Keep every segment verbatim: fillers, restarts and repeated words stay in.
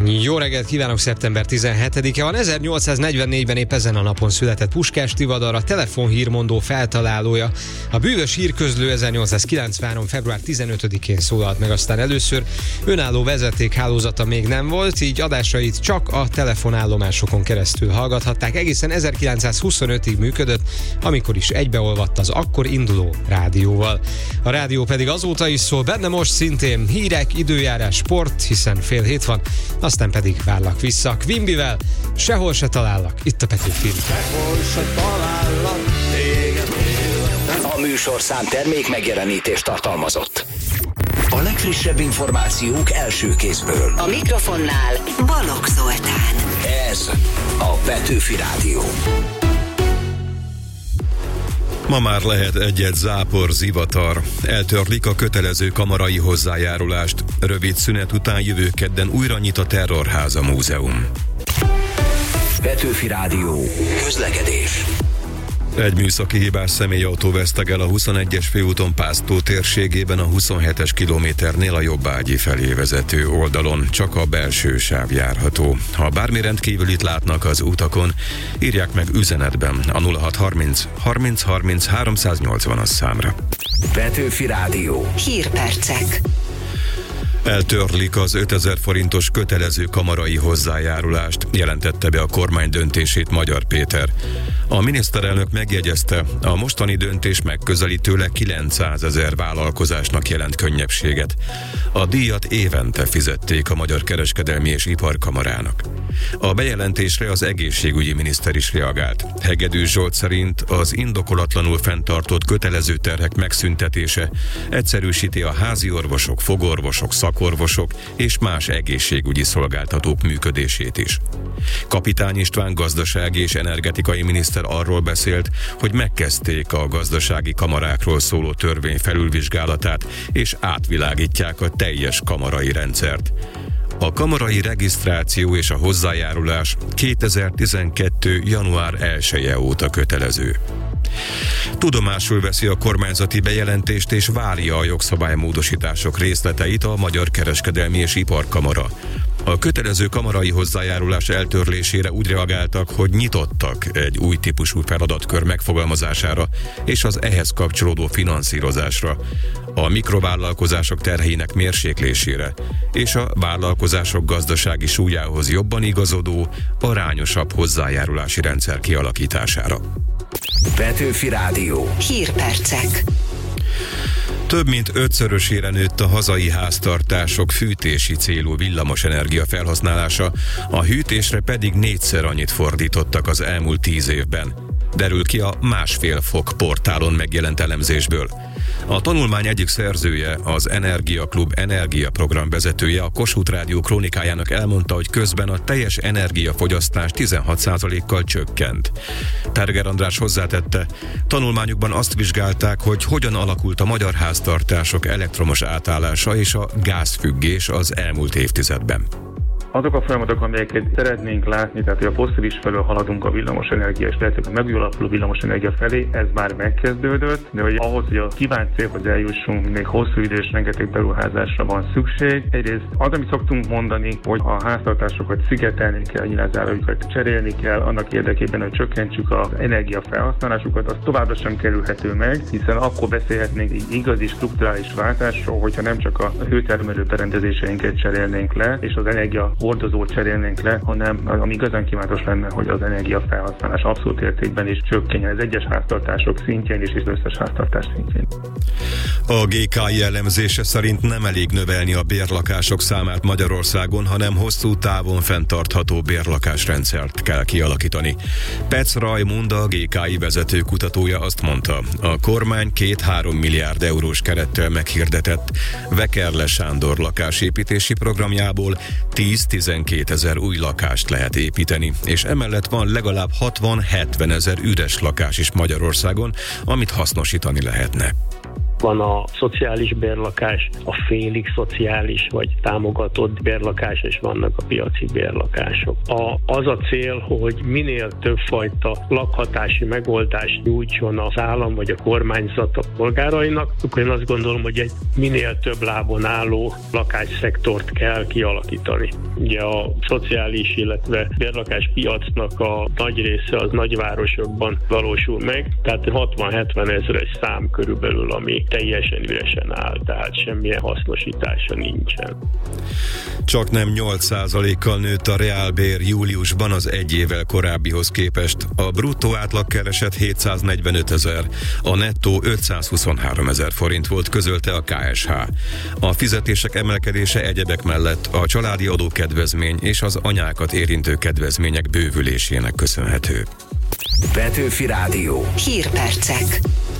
Jó reggelt kívánok, szeptember tizenhetedike van. ezernyolcszáznegyvennégyben épp ezen a napon született Puskás Tivadar, a telefonhírmondó feltalálója. A bűvös hírközlő ezernyolcszázkilencvenhárom. február tizenötödikén szólalt meg aztán először. Önálló vezetékhálózata még nem volt, így adásait csak a telefonállomásokon keresztül hallgathatták. Egészen ezerkilencszázhuszonötig működött, amikor is egybeolvadt az akkor induló rádióval. A rádió pedig azóta is szól, benne most szintén hírek, időjárás, sport, hiszen fél hét van, aztán pedig várlak vissza Quimbyvel, sehol se talállak, itt a Petőfi. Sehol se talállak, téged élve. A műsorszám termék megjelenítést tartalmazott. A legfrissebb információk első kézből. A mikrofonnál Balogh Zoltán. Ez a Petőfi Rádió. Ma már lehet egyet zápor, zivatar. Eltörlik a kötelező kamarai hozzájárulást. Rövid szünet után jövő kedden újra nyit a Terrorháza Múzeum. Petőfi Rádió. Közlekedés. Egy műszaki hibás személyautó vesztegel a huszonegyes főúton Pásztó térségében a huszonhetes kilométernél a jobbágyi felé vezető oldalon. Csak a belső sáv járható. Ha bármi rendkívülit látnak az utakon, írják meg üzenetben a nulla hat harminc harminc harminc háromszáznyolcvanas számra. Petőfi Rádió. Hírpercek. Eltörlik az ötezer forintos kötelező kamarai hozzájárulást, jelentette be a kormány döntését Magyar Péter. A miniszterelnök megjegyezte, a mostani döntés megközelítőleg kilencszázezer vállalkozásnak jelent könnyebbséget. A díjat évente fizették a Magyar Kereskedelmi és Iparkamarának. A bejelentésre az egészségügyi miniszter is reagált. Hegedűs Zsolt szerint az indokolatlanul fenntartott kötelező terhek megszüntetése egyszerűsíti a házi orvosok, fogorvosok, szakorvosok és más egészségügyi szolgáltatók működését is. Kapitány István gazdasági és energetikai miniszter arról beszélt, hogy megkezdték a gazdasági kamarákról szóló törvény felülvizsgálatát, és átvilágítják a teljes kamarai rendszert. A kamarai regisztráció és a hozzájárulás kétezer-tizenkettő. január elseje óta kötelező. Tudomásul veszi a kormányzati bejelentést és várja a jogszabálymódosítások részleteit a Magyar Kereskedelmi és Iparkamara. A kötelező kamarai hozzájárulás eltörlésére úgy reagáltak, hogy nyitottak egy új típusú feladatkör megfogalmazására és az ehhez kapcsolódó finanszírozásra, a mikrovállalkozások terhének mérséklésére és a vállalkozások gazdasági súlyához jobban igazodó, arányosabb hozzájárulási rendszer kialakítására. Petőfi Rádió. Hírpercek. Több mint ötszörösére nőtt a hazai háztartások fűtési célú villamosenergia felhasználása, a hűtésre pedig négyszer annyit fordítottak az elmúlt tíz évben. Derül ki a Másfél Fok portálon megjelent elemzésből. A tanulmány egyik szerzője, az Energia Klub energiaprogram vezetője a Kossuth Rádió krónikájának elmondta, hogy közben a teljes energiafogyasztás tizenhat százalékkal csökkent. Perger András hozzátette, tanulmányukban azt vizsgálták, hogy hogyan alakult a magyar háztartások elektromos átállása és a gázfüggés az elmúlt évtizedben. Azok a folyamatok, amelyeket szeretnénk látni, tehát hogy a fosszilis felől haladunk a villamosenergia és lehetőleg a megújuló villamosenergia felé, ez már megkezdődött, de hogy ahhoz, hogy a kívánt célhoz eljussunk, még hosszú idő és rengeteg beruházásra van szükség. Egyrészt az, amit szoktunk mondani, hogy a háztartásokat szigetelni kell, nyilázárójukat cserélni kell, annak érdekében, hogy csökkentsük az energiafelhasználásukat, az továbbra sem kerülhető meg, hiszen akkor beszélhetnénk egy igazi strukturális váltásról, hogyha nem csak a hőtermelő berendezéseinket cserélnénk le, és az energia hordozót cserélnénk le, hanem ami igazán kívánatos lenne, hogy az energiafelhasználás abszolút értékben is csökkenjen az egyes háztartások szintjén is, és az összes háztartás szintjén. A gé ká i elemzése szerint nem elég növelni a bérlakások számát Magyarországon, hanem hosszú távon fenntartható bérlakásrendszert kell kialakítani. Pec Rajmund, a gé ká i vezető kutatója azt mondta, a kormány két-három milliárd eurós kerettel meghirdetett Vekerle Sándor lakásépítési programjából tíz-tizenkét ezer új lakást lehet építeni, és emellett van legalább hatvan-hetven ezer üres lakás is Magyarországon, amit hasznosítani lehetne. Van a szociális bérlakás, a félig szociális vagy támogatott bérlakás, és vannak a piaci bérlakások. A, az a cél, hogy minél többfajta lakhatási megoldást nyújtson az állam vagy a kormányzat a polgárainak, akkor én azt gondolom, hogy egy minél több lábon álló lakásszektort kell kialakítani. Ugye a szociális, illetve bérlakás piacnak a nagy része az nagyvárosokban valósul meg, tehát hatvan-hetven ezres szám körülbelül, ami teljesen üresen áll, tehát semmilyen hasznosítása nincsen. Csak nem nyolc százalékkal nőtt a reálbér júliusban az egy évvel korábbihoz képest. A bruttó átlagkereset hétszáznegyvenöt ezer, a nettó ötszázhuszonhárom ezer forint volt, közölte a ká es há. A fizetések emelkedése egyebek mellett a családi adókedvezmény és az anyákat érintő kedvezmények bővülésének köszönhető. Petőfi Rádió. Hírpercek.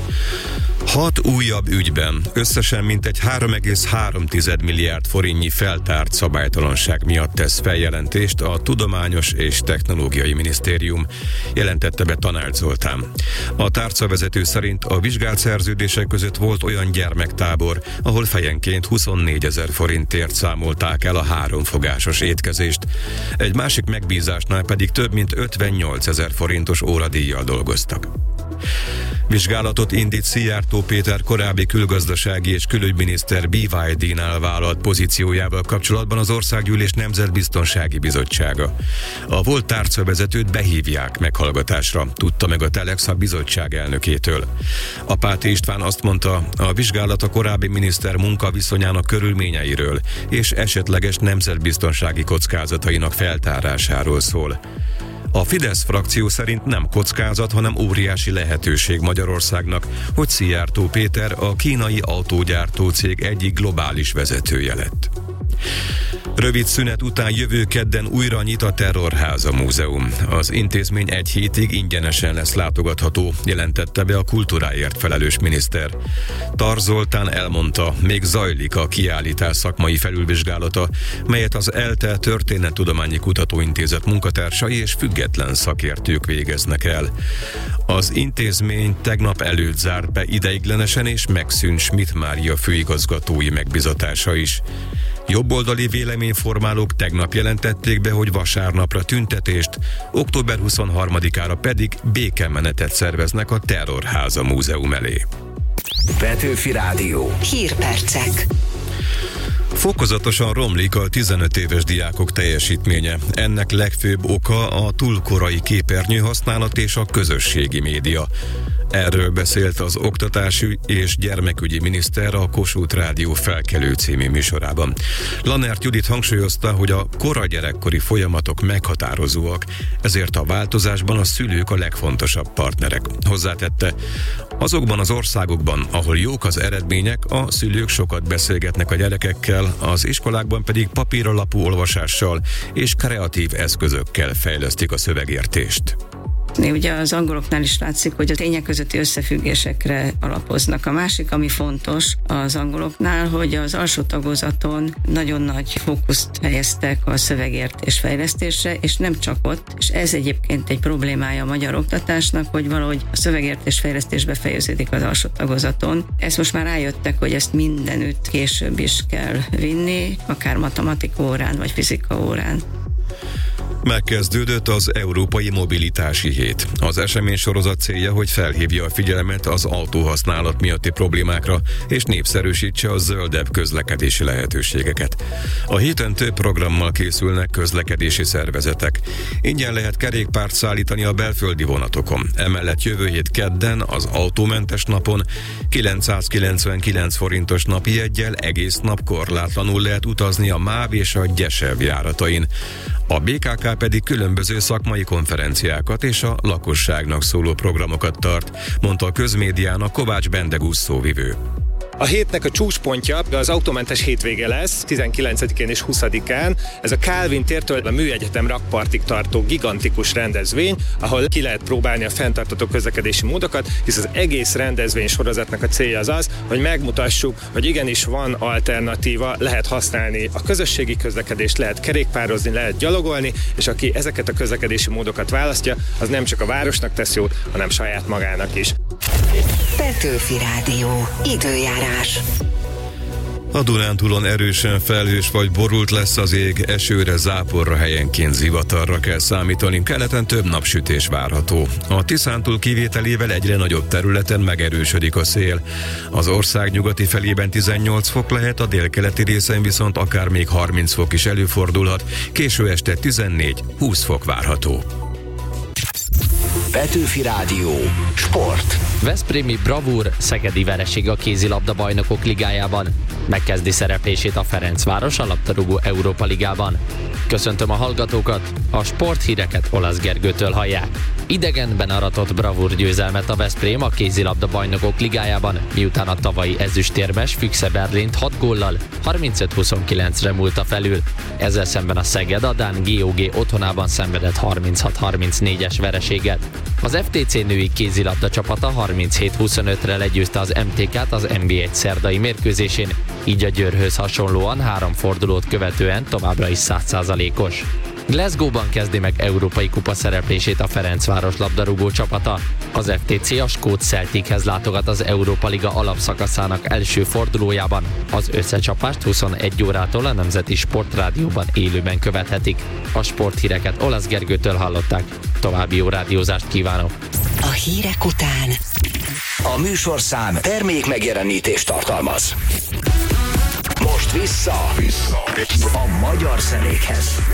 Hat újabb ügyben összesen mintegy három egész három milliárd forintnyi feltárt szabálytalanság miatt tesz feljelentést a Tudományos és Technológiai Minisztérium, jelentette be Tanács Zoltán. A tárcavezető szerint a vizsgált szerződések között volt olyan gyermektábor, ahol fejenként huszonnégyezer forintért számolták el a háromfogásos étkezést. Egy másik megbízásnál pedig több mint ötvennyolcezer forintos óradíjjal dolgoztak. Vizsgálatot indít Szijjártó Péter korábbi külgazdasági és külügyminiszter bé vé dé-nál vállalt pozíciójával kapcsolatban az Országgyűlés Nemzetbiztonsági Bizottsága. A volt tárcavezetőt behívják meghallgatásra, tudta meg a Telex a bizottság elnökétől. Apáti István azt mondta, a vizsgálat a korábbi miniszter munkaviszonyának körülményeiről és esetleges nemzetbiztonsági kockázatainak feltárásáról szól. A Fidesz frakció szerint nem kockázat, hanem óriási lehetőség Magyarországnak, hogy Szijjártó Péter a kínai autógyártó cég egyik globális vezetője lett. Rövid szünet után jövő kedden újra nyit a Terrorháza Múzeum. Az intézmény egy hétig ingyenesen lesz látogatható, jelentette be a kultúráért felelős miniszter. Tar Zoltán elmondta, még zajlik a kiállítás szakmai felülvizsgálata, melyet az ELTE Történettudományi Kutatóintézet munkatársai és független szakértők végeznek el. Az intézmény tegnap előtt zárt be ideiglenesen, és megszűnt Schmidt Mária főigazgatói megbizatása is. Jobboldali véleményformálók tegnap jelentették be, hogy vasárnapra tüntetést, október huszonharmadikára pedig békemenetet szerveznek a Terrorháza Múzeum elé. Petőfi Rádió. Hírpercek. Fokozatosan romlik a tizenöt éves diákok teljesítménye. Ennek legfőbb oka a túl korai képernyő használat és a közösségi média. Erről beszélt az Oktatási és Gyermekügyi Miniszter a Kossuth Rádió Felkelő című műsorában. Lannert Judit hangsúlyozta, hogy a kora gyerekkori folyamatok meghatározóak, ezért a változásban a szülők a legfontosabb partnerek. Hozzátette, azokban az országokban, ahol jók az eredmények, a szülők sokat beszélgetnek a gyerekekkel, az iskolákban pedig papíralapú olvasással és kreatív eszközökkel fejlesztik a szövegértést. Ugye az angoloknál is látszik, hogy a tények közötti összefüggésekre alapoznak. A másik, ami fontos az angoloknál, hogy az alsó tagozaton nagyon nagy fókuszt helyeztek a szövegértés fejlesztésre, és nem csak ott, és ez egyébként egy problémája a magyar oktatásnak, hogy valahogy a szövegértés fejlesztés befejeződik az alsó tagozaton. Ezt most már rájöttek, hogy ezt mindenütt később is kell vinni, akár matematika órán vagy fizika órán. Megkezdődött az Európai Mobilitási Hét. Az eseménysorozat célja, hogy felhívja a figyelmet az autóhasználat miatti problémákra, és népszerűsítse a zöldebb közlekedési lehetőségeket. A héten több programmal készülnek közlekedési szervezetek. Ingyen lehet kerékpárt szállítani a belföldi vonatokon. Emellett jövő hét kedden, az autómentes napon kilencszázkilencvenkilenc forintos napi jeggyel egész nap korlátlanul lehet utazni a MÁV és a Gyesev járatain. A bé ká ká pedig különböző szakmai konferenciákat és a lakosságnak szóló programokat tart, mondta a közmédiának Kovács Bendegúz szóvivő. A hétnek a csúcspontja az autómentes hétvége lesz, tizenkilencedikén és huszadikán. Ez a Kálvin tértől a Műegyetem rakpartig tartó gigantikus rendezvény, ahol ki lehet próbálni a fenntartható közlekedési módokat, hisz az egész rendezvény sorozatnak a célja az az, hogy megmutassuk, hogy igenis van alternatíva, lehet használni a közösségi közlekedést, lehet kerékpározni, lehet gyalogolni, és aki ezeket a közlekedési módokat választja, az nem csak a városnak tesz jót, hanem saját magának is. Petőfi Rádió. Időjárás. A Dunántúlon erősen felhős vagy borult lesz az ég, esőre, záporra, helyenként zivatarra kell számítani, keleten több napsütés várható. A Tiszántúl kivételével egyre nagyobb területen megerősödik a szél. Az ország nyugati felében tizennyolc fok lehet, a délkeleti részen viszont akár még harminc fok is előfordulhat, késő este tizennégy-húsz fok várható. Petőfi Rádió. Sport. Veszprémi bravúr, szegedi vereség a kézilabda bajnokok ligájában. Megkezdi szereplését a Ferencváros a labdarúgó Európa ligában. Köszöntöm a hallgatókat, a sporthíreket Olasz Gergőtől hallják. Idegenben aratott bravúr győzelmet a Veszprém a kézilabda bajnokok ligájában, miután a tavalyi ezüstérmes Füchse Berlint hat góllal harmincöt huszonkilencre múlta felül. Ezzel szemben a Szeged a dán gé o gé otthonában szenvedett harminchat harmincnégyes vereséget. Az ef té cé női kézilabda csapata harminchét huszonötre legyőzte az em té ká-t az en bé egy szerdai mérkőzésén, így a Győrhöz hasonlóan három fordulót követően továbbra is száz százalékos. Glasgow-ban kezdi meg európai kupa szereplését a Ferencváros labdarúgó csapata. Az ef té cé a skót Celtichez látogat az Európa Liga alapszakaszának első fordulójában. Az összecsapást huszonegy órától a Nemzeti Sportrádióban élőben követhetik. A sporthíreket Olasz Gergőtől hallották. További jó rádiózást kívánok! A hírek után A műsorszám termék megjelenítést tartalmaz. Most vissza, vissza a magyar zenékhez.